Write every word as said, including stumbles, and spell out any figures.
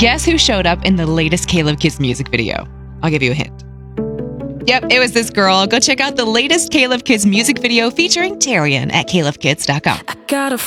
Guess who showed up in the latest K-Love Kids music video? I'll give you a hint. Yep, it was this girl. Go check out the latest K-Love Kids music video featuring Tarian at K Love Kids dot com. I got a